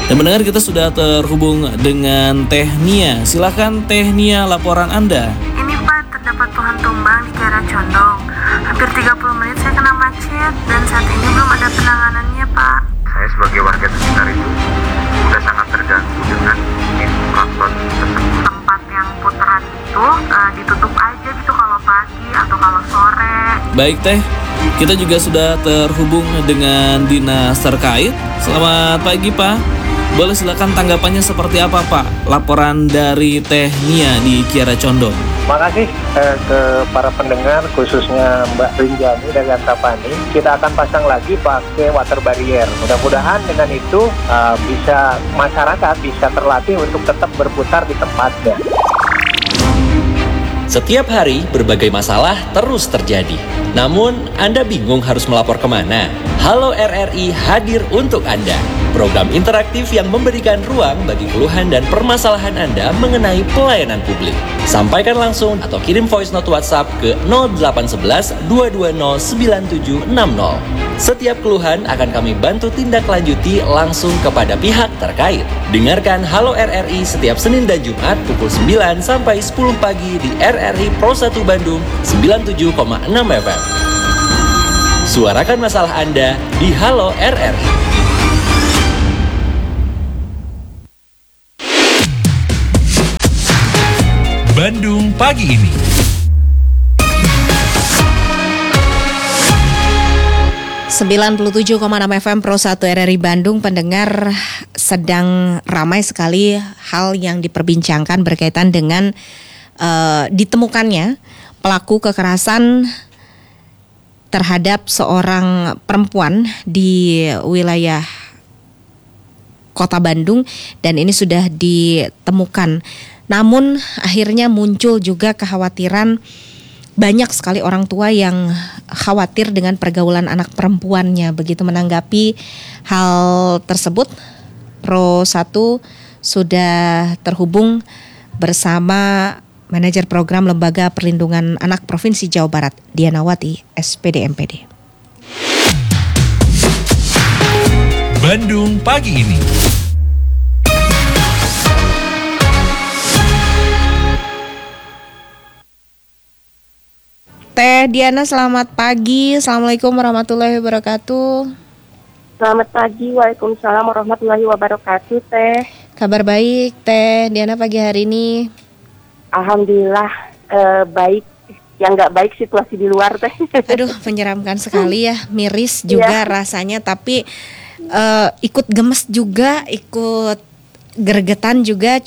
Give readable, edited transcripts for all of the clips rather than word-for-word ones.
Dan mendengar kita sudah terhubung dengan Teh Nia. Silakan Teh Nia, laporan Anda. Ini Pak, terdapat pohon tumbang di Kiara Condong. Hampir 30 menit saya kena macet dan saat ini belum ada penanganannya Pak. Saya sebagai warga sekitar itu sudah sangat terganggu dengan infrastruktur tersebut. Tempat yang putaran itu ditutup aja gitu kalau pagi atau kalau sore. Baik Teh, kita juga sudah terhubung dengan dinas terkait. Selamat pagi Pak. Boleh silakan tanggapannya seperti apa Pak? Laporan dari Teh Nia di Kiara Condong. Terima kasih ke para pendengar, khususnya Mbak Rinjani dari Antapani. Kita akan pasang lagi pakai water barrier. Mudah-mudahan dengan itu bisa masyarakat bisa terlatih untuk tetap berputar di tempatnya. Setiap hari berbagai masalah terus terjadi. Namun Anda bingung harus melapor kemana? Halo RRI hadir untuk Anda. Program interaktif yang memberikan ruang bagi keluhan dan permasalahan Anda mengenai pelayanan publik. Sampaikan langsung atau kirim voice note WhatsApp ke 0811 220 9760. Setiap keluhan akan kami bantu tindak lanjuti langsung kepada pihak terkait. Dengarkan Halo RRI setiap Senin dan Jumat pukul 9 sampai 10 pagi di RRI Pro 1 Bandung 97,6 FM. Suarakan masalah Anda di Halo RRI. Bandung pagi ini. (97,6 FM Pro 1 RRI Bandung). Pendengar, sedang ramai sekali hal yang diperbincangkan berkaitan dengan ditemukannya pelaku kekerasan terhadap seorang perempuan di wilayah Kota Bandung, dan ini sudah ditemukan. Namun akhirnya muncul juga kekhawatiran, banyak sekali orang tua yang khawatir dengan pergaulan anak perempuannya. Begitu menanggapi hal tersebut, Pro 1 sudah terhubung bersama Manajer Program Lembaga Perlindungan Anak Provinsi Jawa Barat, Dianawati, SPD MPD. Bandung pagi ini. Teh Diana, selamat pagi. Assalamualaikum warahmatullahi wabarakatuh. Selamat pagi, waalaikumsalam warahmatullahi wabarakatuh, Teh. Kabar baik, Teh Diana, pagi hari ini? Alhamdulillah baik. Yang nggak baik situasi di luar, Teh. Aduh, menyeramkan sekali ya, miris juga rasanya, tapi ikut gemes juga, ikut gregetan juga,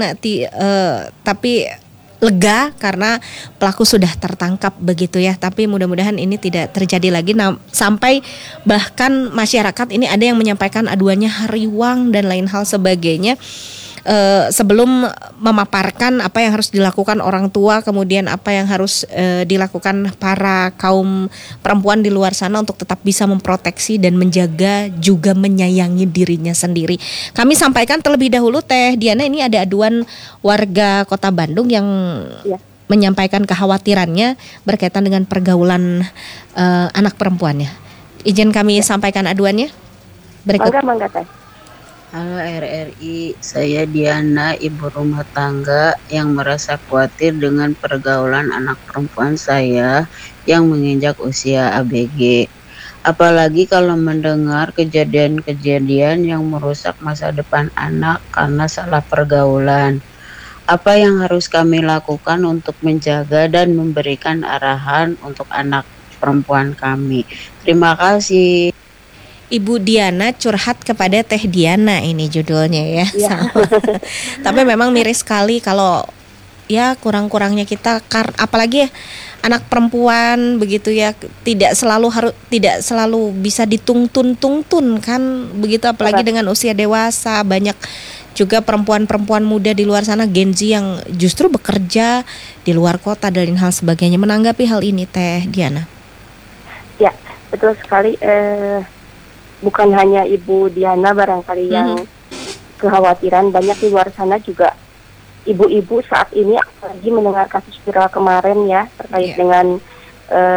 tapi lega karena pelaku sudah tertangkap begitu ya. Tapi mudah-mudahan ini tidak terjadi lagi. Sampai bahkan masyarakat ini ada yang menyampaikan aduannya hariwang dan lain hal sebagainya. Sebelum memaparkan apa yang harus dilakukan orang tua, kemudian apa yang harus dilakukan para kaum perempuan di luar sana untuk tetap bisa memproteksi dan menjaga juga menyayangi dirinya sendiri. Kami sampaikan terlebih dahulu, Teh Diana, ini ada aduan warga Kota Bandung yang menyampaikan kekhawatirannya berkaitan dengan pergaulan anak perempuannya. Izin kami sampaikan aduannya berikut. Mangga, Teh. Halo RRI, saya Diana, ibu rumah tangga yang merasa khawatir dengan pergaulan anak perempuan saya yang menginjak usia ABG. Apalagi kalau mendengar kejadian-kejadian yang merusak masa depan anak karena salah pergaulan. Apa yang harus kami lakukan untuk menjaga dan memberikan arahan untuk anak perempuan kami? Terima kasih. Ibu Diana curhat kepada Teh Diana, ini judulnya ya. Tapi memang miris sekali kalau ya kurang-kurangnya kita apalagi ya anak perempuan begitu ya, tidak selalu bisa dituntun kan begitu, apalagi dengan usia dewasa. Banyak juga perempuan-perempuan muda di luar sana, Gen Z, yang justru bekerja di luar kota dan hal sebagainya. Menanggapi hal ini, Teh Diana? Ya, betul sekali. Bukan hanya Ibu Diana barangkali yang kekhawatiran, banyak di luar sana juga ibu-ibu saat ini, apalagi mendengar kasus viral kemarin ya terkait dengan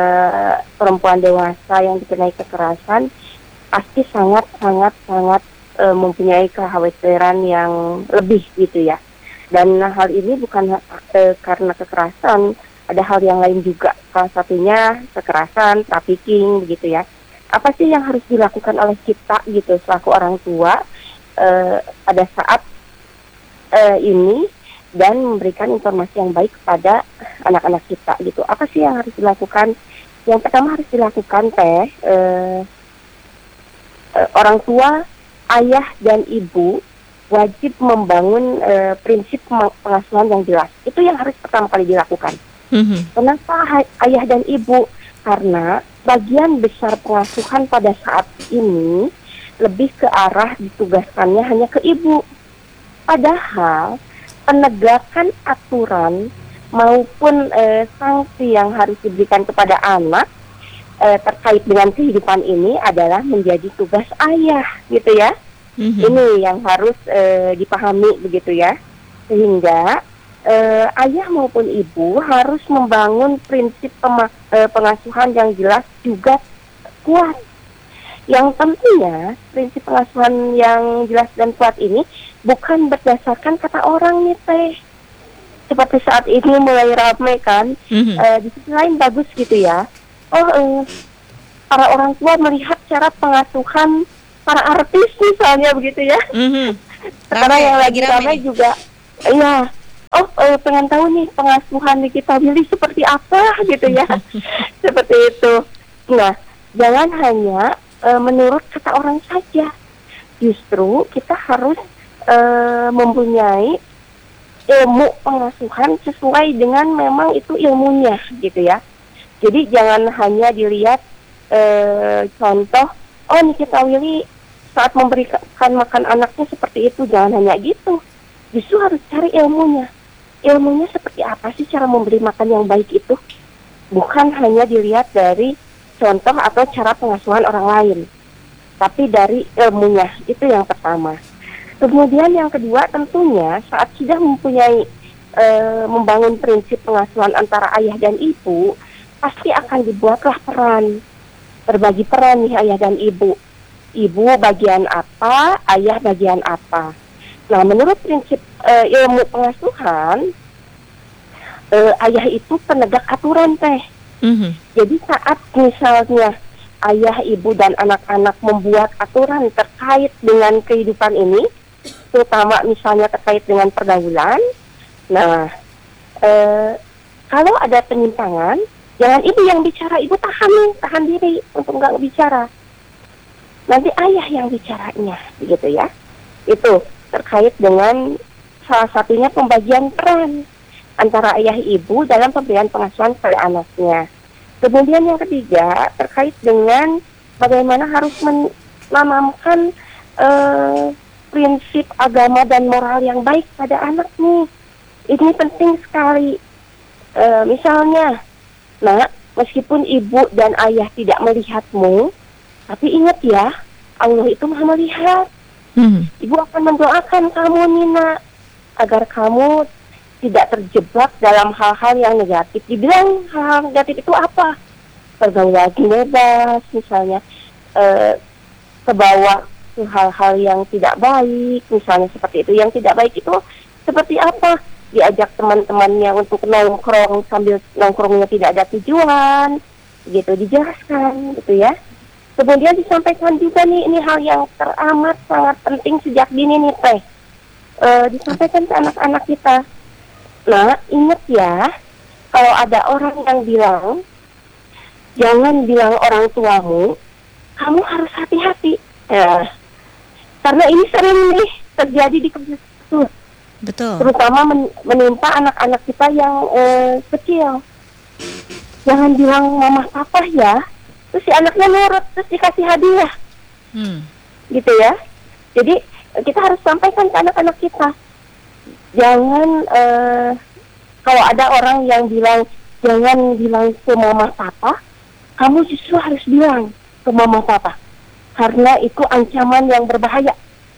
perempuan dewasa yang dikenai kekerasan, pasti sangat mempunyai kekhawatiran yang lebih gitu ya. Dan hal ini bukan karena kekerasan, ada hal yang lain juga. Salah satunya kekerasan, trafficking begitu ya. Apa sih yang harus dilakukan oleh kita gitu selaku orang tua pada saat ini, dan memberikan informasi yang baik kepada anak-anak kita gitu. Apa sih yang harus dilakukan? Yang pertama harus dilakukan orang tua, ayah dan ibu wajib membangun prinsip pengasuhan yang jelas. Itu yang harus pertama kali dilakukan. Kenapa ayah dan ibu? Karena bagian besar pengasuhan pada saat ini lebih ke arah ditugaskannya hanya ke ibu. Padahal penegakan aturan maupun sanksi yang harus diberikan kepada anak terkait dengan kehidupan ini adalah menjadi tugas ayah gitu ya. Ini yang harus dipahami begitu ya, sehingga ayah maupun ibu harus membangun prinsip pengasuhan yang jelas juga kuat. Yang tentunya prinsip pengasuhan yang jelas dan kuat ini bukan berdasarkan kata orang nih teh. Seperti saat ini mulai ramai kan, di sisi lain bagus gitu ya. Para orang tua melihat cara pengasuhan para artis misalnya begitu ya. Sekarang yang lagi ramai juga, iya. Pengen tahu nih pengasuhan di kita milih seperti apa gitu ya. Seperti itu. Nah, jangan hanya menurut kata orang saja. Justru kita harus mempunyai ilmu pengasuhan sesuai dengan memang itu ilmunya gitu ya. Jadi jangan hanya dilihat contoh, Nikita Willy saat memberikan makan anaknya seperti itu, jangan hanya gitu. Justru harus cari ilmunya. Ilmunya seperti apa sih cara memberi makan yang baik itu? Bukan hanya dilihat dari contoh atau cara pengasuhan orang lain, tapi dari ilmunya. Itu yang pertama. Kemudian yang kedua, tentunya saat sudah mempunyai membangun prinsip pengasuhan antara ayah dan ibu, pasti akan dibuatlah peran. Berbagi peran nih ayah dan ibu. Ibu bagian apa, ayah bagian apa. Nah, menurut prinsip ilmu pengasuhan, ayah itu penegak aturan teh. Jadi saat misalnya ayah, ibu, dan anak-anak membuat aturan terkait dengan kehidupan ini, terutama misalnya terkait dengan pergaulan, nah, kalau ada penyimpangan, jangan ibu yang bicara, ibu tahan diri untuk nggak bicara. Nanti ayah yang bicaranya, begitu ya. Itu terkait dengan salah satunya pembagian peran antara ayah ibu dalam pemberian pengasuhan pada anaknya. Kemudian yang ketiga terkait dengan bagaimana harus menanamkan prinsip agama dan moral yang baik pada anak nih. Ini penting sekali. Misalnya, meskipun ibu dan ayah tidak melihatmu, tapi ingat ya, Allah itu Maha melihat. Ibu akan mendoakan kamu, Nina, agar kamu tidak terjebak dalam hal-hal yang negatif. Dibilang hal-hal negatif itu apa? Pergaulan bebas, misalnya, kebawa ke hal-hal yang tidak baik, misalnya seperti itu. Yang tidak baik itu seperti apa? Diajak teman-temannya untuk nongkrong sambil nongkrongnya tidak ada tujuan, gitu, dijelaskan, gitu ya. Kemudian disampaikan juga nih, ini hal yang teramat sangat penting sejak dini nih teh. Disampaikan ke anak-anak kita. Nah, ingat ya, kalau ada orang yang bilang, jangan bilang orang tuamu, kamu harus hati-hati. Karena ini sering nih terjadi di kampus. Betul. Terutama menimpa anak-anak kita yang kecil. Jangan bilang mama papa ya. Terus si anaknya nurut, terus dikasih hadiah. Gitu ya. Jadi kita harus sampaikan ke anak-anak kita. Jangan, kalau ada orang yang bilang, jangan bilang ke mama papa, kamu justru harus bilang ke mama papa. Karena itu ancaman yang berbahaya.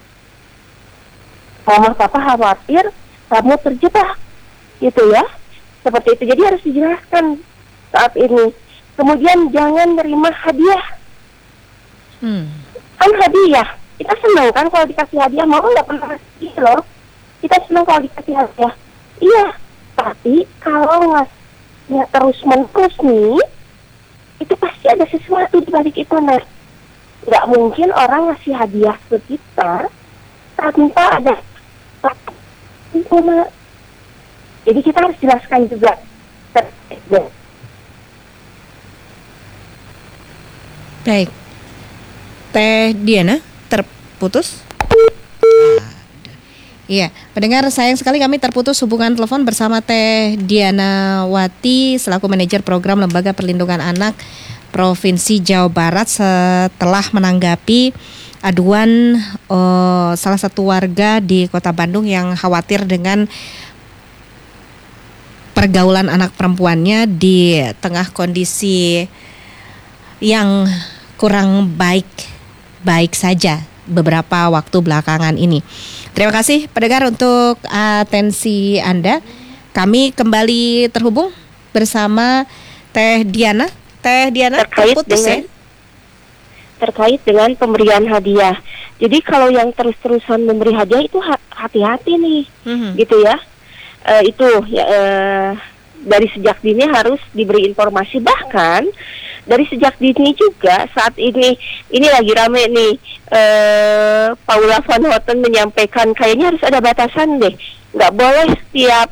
Mama papa khawatir kamu terjebak. Gitu ya. Seperti itu. Jadi harus dijelaskan saat ini. Kemudian jangan nerima hadiah. Kan hadiah kita senang kan kalau dikasih hadiah, mau nggak pernah ngasih loh. Kita senang kalau dikasih hadiah. Iya, tapi kalau ngasihnya terus menerus nih, itu pasti ada sesuatu di balik itu, Nek. Nggak mungkin orang ngasih hadiah ke kita tanpa ada cuma. Jadi kita harus jelaskan juga. Baik, Teh Diana terputus. Iya, pendengar sayang sekali kami terputus hubungan telepon bersama Teh Diana Wati selaku manajer program Lembaga Perlindungan Anak Provinsi Jawa Barat setelah menanggapi aduan salah satu warga di Kota Bandung yang khawatir dengan pergaulan anak perempuannya di tengah kondisi yang kurang baik saja beberapa waktu belakangan ini. Terima kasih pendengar untuk atensi Anda. Kami kembali terhubung bersama Teh Diana. Teh Diana terputus ya? Terkait dengan pemberian hadiah. Jadi kalau yang terus-terusan memberi hadiah itu hati-hati nih, gitu ya. Dari sejak dini harus diberi informasi, bahkan dari sejak dini juga. Saat ini lagi rame nih, Paula Van Houten menyampaikan kayaknya harus ada batasan deh, nggak boleh setiap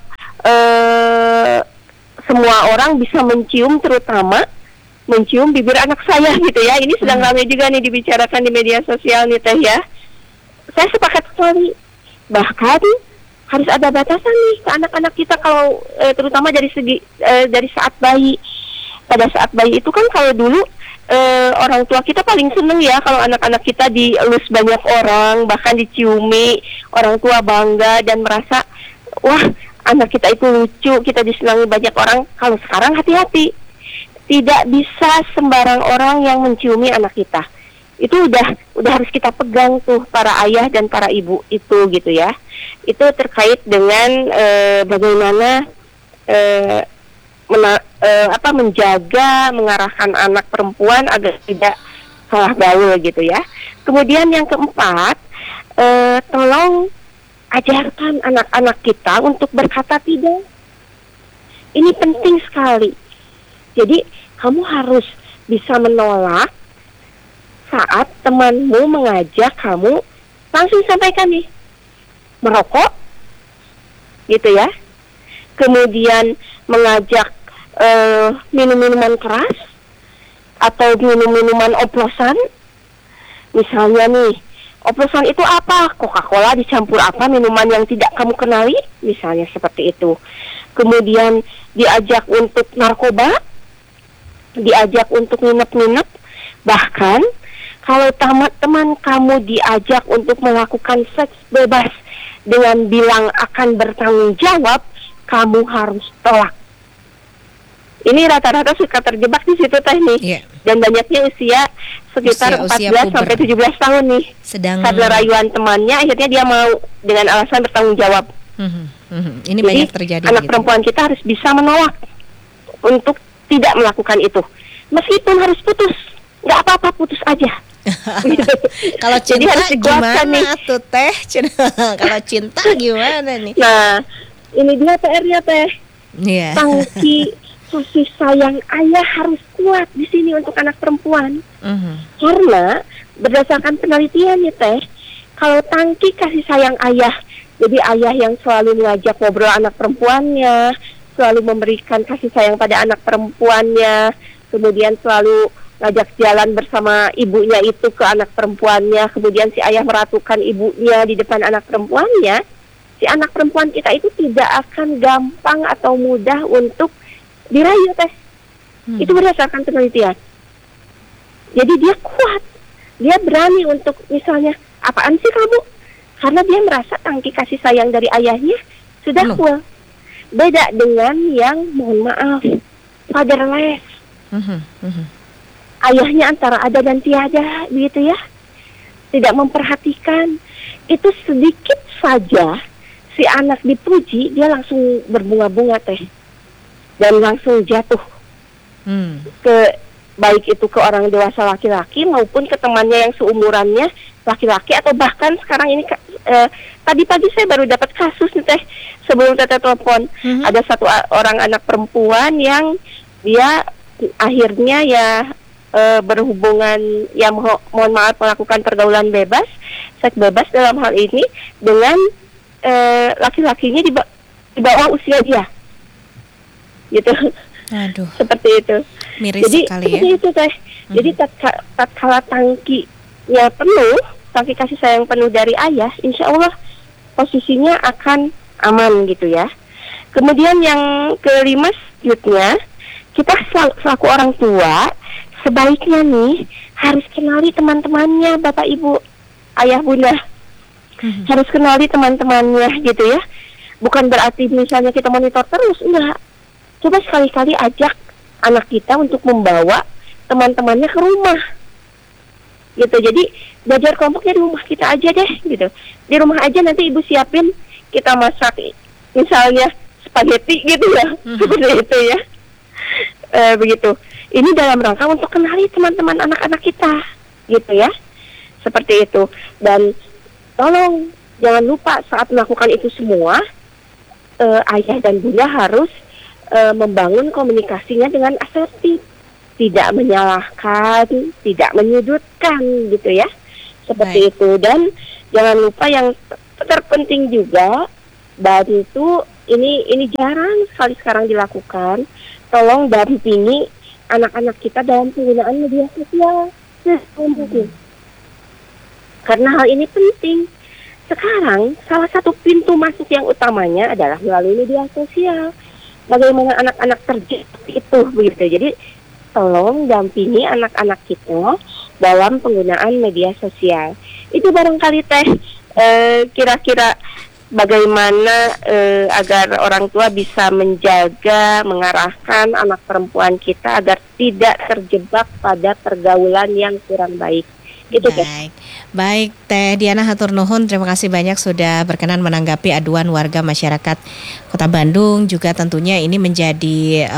semua orang bisa mencium, terutama mencium bibir anak saya gitu ya. Ini sedang ramai juga nih dibicarakan di media sosial nih Teh ya. Saya sepakat sekali, bahkan harus ada batasan nih ke anak-anak kita kalau terutama dari saat bayi. Pada saat bayi itu kan kalau dulu orang tua kita paling seneng ya kalau anak-anak kita dielus banyak orang, bahkan diciumi, orang tua bangga dan merasa wah anak kita itu lucu, kita disenangi banyak orang. Kalau sekarang hati-hati, tidak bisa sembarang orang yang menciumi anak kita. Itu udah harus kita pegang tuh para ayah dan para ibu itu gitu ya. Itu terkait dengan bagaimana menjaga, mengarahkan anak perempuan agar tidak salah gaul gitu ya. Kemudian yang keempat, tolong ajarkan anak-anak kita untuk berkata tidak. Ini penting sekali. Jadi kamu harus bisa menolak saat temanmu mengajak kamu, langsung sampaikan nih, merokok gitu ya. Kemudian mengajak minum-minuman keras atau minum-minuman oplosan. Misalnya nih, oplosan itu apa? Coca-Cola dicampur apa? Minuman yang tidak kamu kenali, misalnya seperti itu. Kemudian diajak untuk narkoba, diajak untuk nginep-nginep. Bahkan kalau teman kamu diajak untuk melakukan seks bebas dengan bilang akan bertanggung jawab, kamu harus tolak. Ini rata-rata suka terjebak di situ Teh nih. Yeah. Dan banyaknya usia sekitar 14 sampai 17 tahun nih. Karena rayuan temannya akhirnya dia mau dengan alasan bertanggung jawab. Ini jadi, banyak terjadi. Anak perempuan kita harus bisa menolak untuk tidak melakukan itu. Meskipun harus putus, nggak apa-apa, putus aja. Kalau cinta gimana nih tuh Teh? Kalau cinta gimana nih? Nah, ini dia PR-nya Teh. Yeah. Tangki kasih sayang ayah harus kuat di sini untuk anak perempuan. Karena berdasarkan penelitian nih Teh, kalau tangki kasih sayang ayah, jadi ayah yang selalu mengajak ngobrol anak perempuannya, selalu memberikan kasih sayang pada anak perempuannya, kemudian selalu ngajak jalan bersama ibunya itu ke anak perempuannya, kemudian si ayah meratukan ibunya di depan anak perempuannya, si anak perempuan kita itu tidak akan gampang atau mudah untuk dirayu Teh. Itu berdasarkan penelitian. Jadi dia kuat, dia berani untuk misalnya, apaan sih kamu? Karena dia merasa tangki kasih sayang dari ayahnya sudah full. Beda dengan yang mohon maaf, fatherless. Ayahnya antara ada dan tiada, begitu ya. Tidak memperhatikan. Itu sedikit saja si anak dipuji, dia langsung berbunga-bunga Teh. Dan langsung jatuh ke baik itu ke orang dewasa laki-laki maupun ke temannya yang seumurannya laki-laki, atau bahkan sekarang ini tadi pagi saya baru dapat kasus nih Teh, sebelum Teteh telepon. Ada satu orang anak perempuan yang dia akhirnya ya berhubungan, ya mohon maaf, melakukan pergaulan bebas, seks bebas dalam hal ini dengan laki-lakinya di bawah usia dia, gitu. Aduh. Seperti itu. Miris Jadi sekali ya. seperti itu Teh. Jadi tatkala tangkinya penuh, tangki kasih sayang penuh dari ayah, insya Allah posisinya akan aman gitu ya. Kemudian yang kelima selanjutnya, kita selaku orang tua sebaiknya nih harus kenali teman-temannya, Bapak Ibu, Ayah Bunda. Harus kenali teman-temannya gitu ya. Bukan berarti misalnya kita monitor terus, enggak. Coba sekali-kali ajak anak kita untuk membawa teman-temannya ke rumah. Gitu. Jadi belajar kelompoknya di rumah kita aja deh gitu. Di rumah aja nanti ibu siapin, kita masak misalnya spaghetti gitu ya. Seperti itu ya. Begitu. Ini dalam rangka untuk kenali teman-teman anak-anak kita gitu ya. Seperti itu. Dan tolong jangan lupa saat melakukan itu semua, ayah dan bunda harus membangun komunikasinya dengan asertif, tidak menyalahkan, tidak menyudutkan gitu ya, seperti itu. Dan jangan lupa yang terpenting juga, bantu, ini jarang sekali sekarang dilakukan, tolong dampingi anak-anak kita dalam penggunaan media sosial mungkin, karena hal ini penting. Sekarang salah satu pintu masuk yang utamanya adalah melalui media sosial. Bagaimana anak-anak terjebak itu begitu. Jadi tolong dampingi anak-anak kita dalam penggunaan media sosial. Itu barangkali Teh kira-kira bagaimana agar orang tua bisa menjaga, mengarahkan anak perempuan kita agar tidak terjebak pada pergaulan yang kurang baik. Gitu, Baik, Teh Diana hatur nuhun, terima kasih banyak sudah berkenan menanggapi aduan warga masyarakat Kota Bandung. Juga tentunya ini menjadi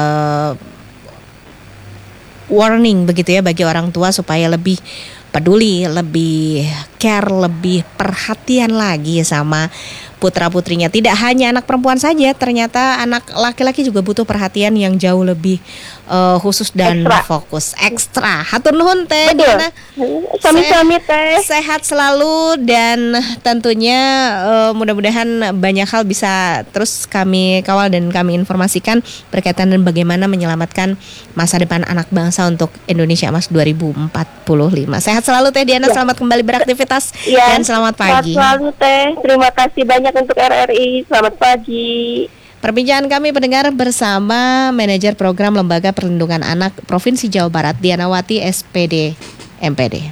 warning begitu ya bagi orang tua supaya lebih peduli, lebih care, lebih perhatian lagi sama putra-putrinya. Tidak hanya anak perempuan saja, ternyata anak laki-laki juga butuh perhatian yang jauh lebih khusus dan fokus. Ekstra. Hatur nuhun Teh Diana. Sami-sami Teh. Sehat selalu dan tentunya mudah-mudahan banyak hal bisa terus kami kawal dan kami informasikan berkaitan dengan bagaimana menyelamatkan masa depan anak bangsa untuk Indonesia Emas 2045. Sehat selalu Teh Diana, selamat kembali beraktivitas dan selamat pagi. Sehat selalu Teh. Terima kasih banyak untuk RRI. Selamat pagi. Perbincangan kami pendengar bersama Manajer Program Lembaga Perlindungan Anak Provinsi Jawa Barat, Diana Wati, SPD, MPD.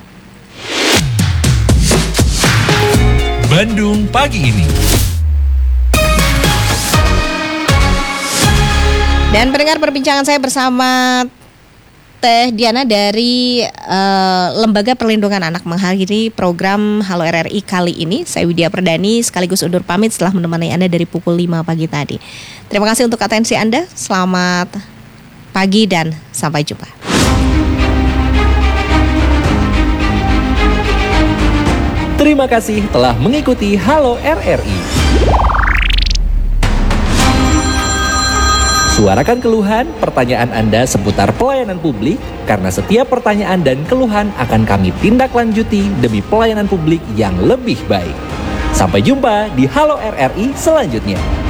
Bandung pagi ini. Dan pendengar, perbincangan saya bersama Teh Diana dari Lembaga Perlindungan Anak menghadiri program Halo RRI kali ini. Saya Widya Perdani sekaligus undur pamit setelah menemani Anda dari pukul 5 pagi tadi. Terima kasih untuk atensi Anda. Selamat pagi dan sampai jumpa. Terima kasih telah mengikuti Halo RRI. Suarakan keluhan, pertanyaan Anda seputar pelayanan publik, karena setiap pertanyaan dan keluhan akan kami tindak lanjuti demi pelayanan publik yang lebih baik. Sampai jumpa di Halo RRI selanjutnya.